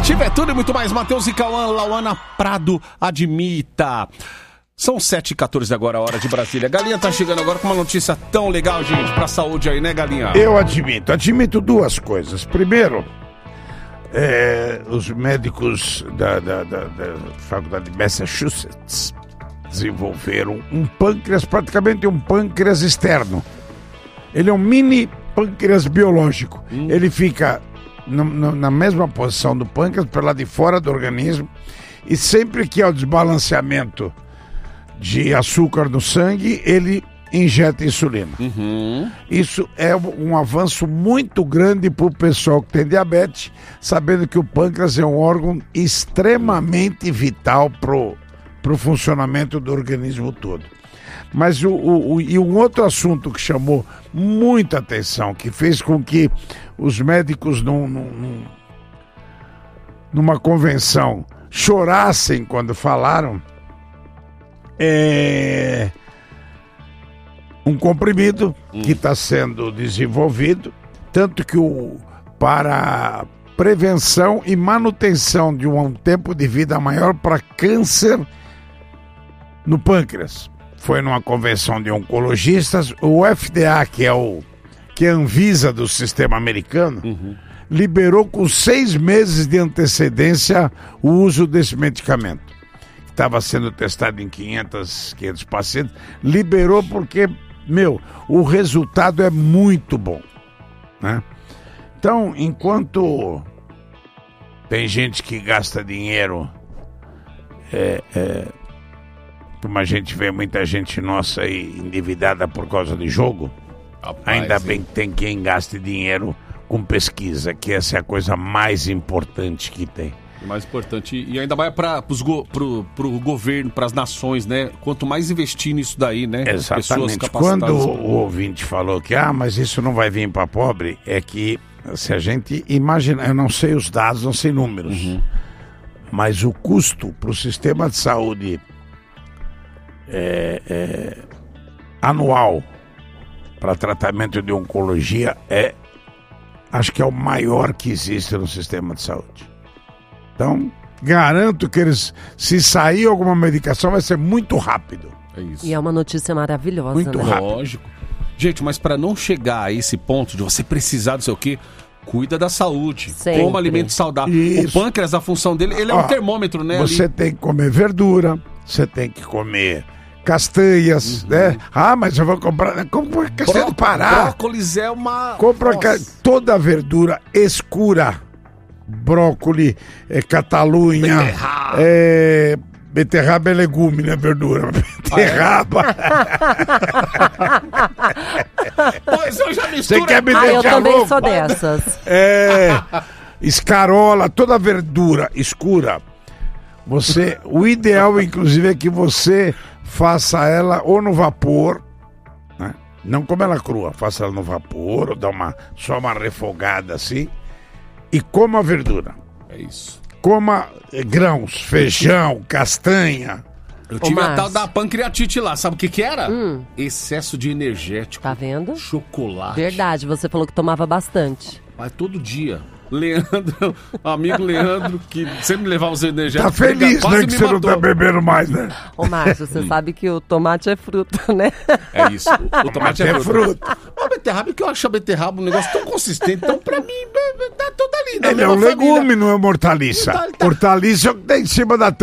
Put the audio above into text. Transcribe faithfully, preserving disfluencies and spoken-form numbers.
Tiver tudo e muito mais. Matheus e Cauã, Lauana Prado, admita. São sete e quatorze agora, a hora de Brasília. Galinha tá chegando agora com uma notícia tão legal, gente, pra saúde aí, né, Galinha? Eu admito, admito duas coisas. Primeiro, é, os médicos da, da, da, da Faculdade de Massachusetts desenvolveram um pâncreas, praticamente um pâncreas externo. Ele é um mini pâncreas biológico. Hum. Ele fica no, no, na mesma posição do pâncreas, para lá de fora do organismo, e sempre que há o desbalanceamento de açúcar no sangue, ele injeta insulina. Uhum. Isso é um avanço muito grande para o pessoal que tem diabetes, sabendo que o pâncreas é um órgão extremamente vital pro, pro funcionamento do organismo todo. Mas o, o, o, e um outro assunto que chamou muita atenção, que fez com que os médicos num, num, numa convenção chorassem quando falaram, é um comprimido hum. que está sendo desenvolvido, tanto que o, para prevenção e manutenção de um tempo de vida maior para câncer no pâncreas. Foi numa convenção de oncologistas, o F D A, que é o que é a Anvisa do sistema americano, uhum. liberou com seis meses de antecedência o uso desse medicamento. Estava sendo testado em quinhentos, quinhentos pacientes, liberou porque, meu, o resultado é muito bom, né? Então, enquanto tem gente que gasta dinheiro, é, é, como a gente vê muita gente nossa aí endividada por causa de jogo, rapaz, ainda sim. bem que tem quem gaste dinheiro com pesquisa, que essa é a coisa mais importante que tem. Mais importante, e ainda mais para go, o governo, para as nações, né? Quanto mais investir nisso daí, né? Exatamente. Quando o ouvinte falou que, ah, mas isso não vai vir para pobre, é que se a gente imagina, eu não sei os dados, não sei números, uhum. mas o custo para o sistema de saúde é, é, anual para tratamento de oncologia é, acho que é o maior que existe no sistema de saúde. Então, garanto que eles, se sair alguma medicação, vai ser muito rápido. É isso. E é uma notícia maravilhosa, muito né? rápido. Lógico. Gente, mas para não chegar a esse ponto de você precisar do sei o quê, cuida da saúde. Sempre. Coma alimento saudável. Isso. O pâncreas, a função dele, ele é Ó, um termômetro, né? Você ali. Tem que comer verdura, você tem que comer castanhas, uhum. né? Ah, mas eu vou comprar... Compra castanha do Pará. Brócolis é uma... Compra ca... toda a verdura escura. Brócolis, é, catalunha, beterraba. É, beterraba é legume, né? Verdura. Beterraba. Pois eu já misturo. Você quer me ah, deixar eu também louco? sou dessas. É, escarola, toda verdura escura. Você, o ideal, inclusive, é que você faça ela ou no vapor, né? Não como ela crua, faça ela no vapor, ou dá uma, só uma refogada assim. E coma a verdura. É isso. Coma eh, grãos, feijão, castanha. Eu tive a tal da pancreatite lá. Sabe o que que era? Hum. Excesso de energético. Tá vendo? Chocolate. Verdade, você falou que tomava bastante. Mas todo dia. Leandro, amigo Leandro, que sempre levava os energéticos. Tá feliz, né, que você não tá bebendo mais, né? Ô, Márcio, você sabe que o tomate é fruta, né? É isso, o, o tomate é, é fruta. fruta. O beterraba, que eu acho a beterraba um negócio tão consistente, então pra mim, tá tudo ali, né? Ele é um legume, não é uma hortaliça. Tá, tá... Hortaliça é o que tem em cima da